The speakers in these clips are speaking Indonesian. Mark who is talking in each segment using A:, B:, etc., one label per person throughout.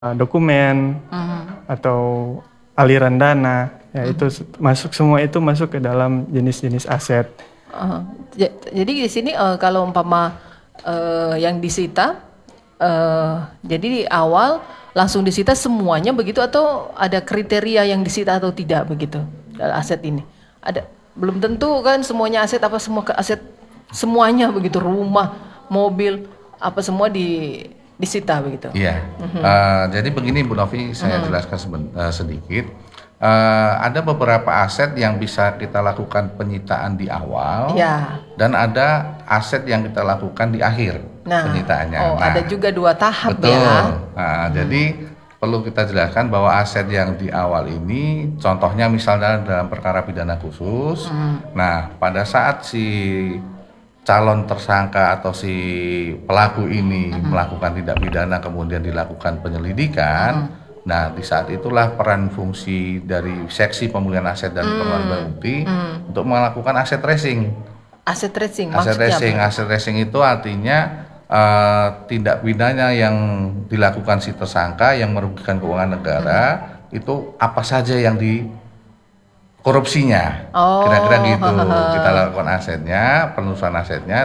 A: dokumen atau aliran dana, ya itu semua itu masuk ke dalam jenis-jenis aset.
B: Jadi di sini kalau umpama yang disita, jadi di awal langsung disita semuanya begitu atau ada kriteria yang disita atau tidak begitu dalam aset ini? Ada, belum tentu kan semuanya aset, apa semua aset semuanya begitu, rumah, mobil, apa semua disita begitu.
C: Iya. Jadi begini Bu Novi, saya jelaskan sedikit. Ada beberapa aset yang bisa kita lakukan penyitaan di awal, dan ada aset yang kita lakukan di akhir penyitaannya.
B: Ada juga 2 tahap.
C: Betul.
B: Ya.
C: Jadi perlu kita jelaskan bahwa aset yang di awal ini, contohnya misalnya dalam perkara pidana khusus. Nah, pada saat si calon tersangka atau si pelaku ini melakukan tindak pidana kemudian dilakukan penyelidikan. Nah, di saat itulah peran fungsi dari seksi pemulihan aset dan pengelolaan barang bukti untuk melakukan aset tracing.
B: Aset tracing,
C: aset tracing itu artinya tindak pidana yang dilakukan si tersangka yang merugikan keuangan negara itu apa saja yang korupsinya, kira-kira gitu. Kita lakukan asetnya, penelusuran asetnya,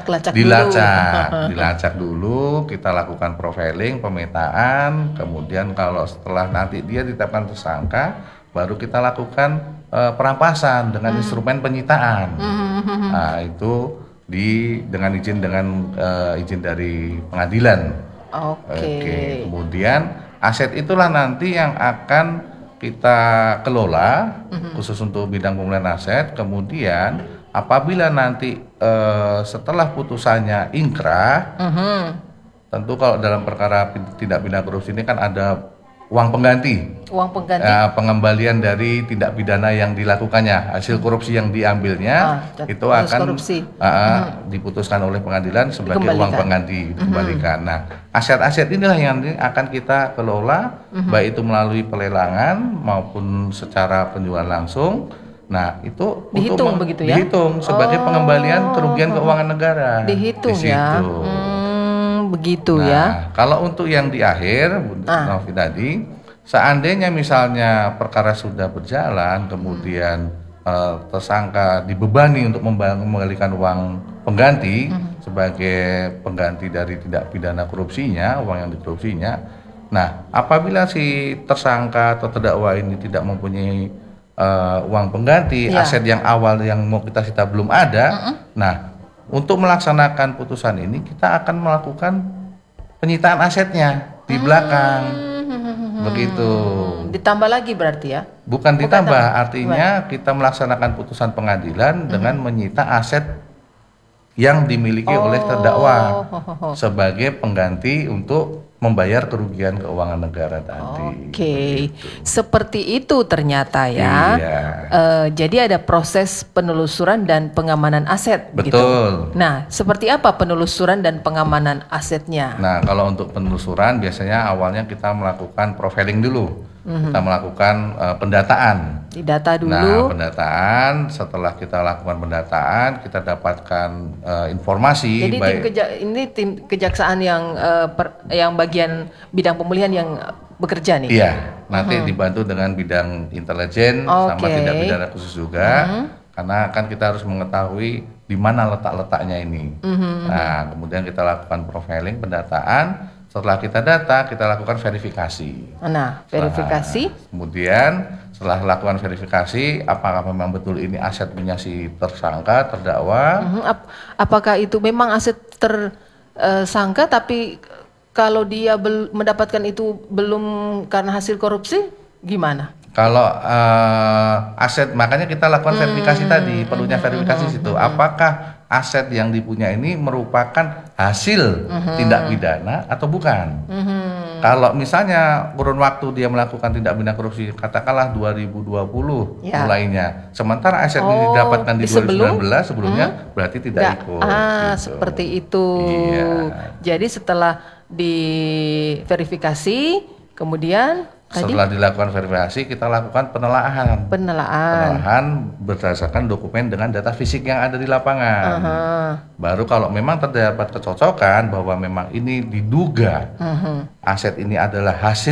C: dilacak dulu, kita lakukan profiling, pemetaan, kemudian kalau setelah nanti dia ditetapkan tersangka, baru kita lakukan perampasan dengan instrumen penyitaan. Nah, itu dengan izin dari pengadilan. Oke. Kemudian aset itulah nanti yang akan kita kelola khusus untuk bidang pemulihan aset. Kemudian apabila nanti setelah putusannya ingkrah, tentu kalau dalam perkara tindak pidana korupsi ini kan ada uang pengganti, pengembalian dari tindak pidana yang dilakukannya, hasil korupsi yang diambilnya itu akan diputuskan oleh pengadilan sebagai uang pengganti, dikembalikan. Nah, aset-aset inilah yang akan kita kelola, baik itu melalui pelelangan maupun secara penjualan langsung. Nah, itu
B: dihitung
C: dihitung sebagai pengembalian kerugian keuangan negara.
B: Dihitung ya. Begitu ya.
C: Kalau untuk yang di akhir, Bu Novi tadi, seandainya misalnya perkara sudah berjalan, kemudian tersangka dibebani untuk mengembalikan uang pengganti sebagai pengganti dari tindak pidana korupsinya, uang yang dikorupsinya. Nah, apabila si tersangka atau terdakwa ini tidak mempunyai uang pengganti, aset yang awal yang mau kita sita belum ada, nah, untuk melaksanakan putusan ini kita akan melakukan penyitaan asetnya di belakang. Begitu.
B: Ditambah lagi berarti ya?
C: Bukan ditambah, artinya kita melaksanakan putusan pengadilan dengan menyita aset yang dimiliki oleh terdakwa sebagai pengganti untuk membayar kerugian keuangan negara tadi.
B: Gitu. Seperti itu ternyata ya. Jadi ada proses penelusuran dan pengamanan aset.
C: Betul.
B: Gitu. Nah, seperti apa penelusuran dan pengamanan asetnya?
C: Nah, kalau untuk penelusuran biasanya awalnya kita melakukan profiling dulu. Kita melakukan pendataan.
B: Didata dulu.
C: Nah, pendataan, setelah kita lakukan pendataan, kita dapatkan informasi.
B: Jadi tim kejaksaan yang bagian bidang pemulihan yang bekerja nih?
C: Iya, nanti dibantu dengan bidang intelijen sama tindak pidana khusus juga. Karena kan kita harus mengetahui di mana letak-letaknya ini. Nah, kemudian kita lakukan profiling, pendataan. Setelah kita data, kita lakukan verifikasi.
B: Nah, verifikasi.
C: Kemudian setelah lakukan verifikasi, apakah memang betul ini aset punya si tersangka, terdakwa?
B: Apakah itu memang aset tersangka, tapi kalau dia mendapatkan itu belum karena hasil korupsi, gimana?
C: Kalau aset, makanya kita lakukan verifikasi tadi, perlunya verifikasi situ. Apakah aset yang dipunya ini merupakan hasil tindak pidana atau bukan? Kalau misalnya kurun waktu dia melakukan tindak pidana korupsi, katakanlah 2020 mulainya, sementara aset ini didapatkan di 2019 sebelumnya, berarti tidak ikut.
B: Gitu. Seperti itu. Jadi setelah diverifikasi, Kemudian tadi
C: Setelah dilakukan verifikasi, kita lakukan penelaahan.
B: penelaan.
C: Penelaahan berdasarkan dokumen dengan data fisik yang ada di lapangan.
B: Aha.
C: Baru kalau memang terdapat kecocokan bahwa memang ini diduga aset ini adalah hasil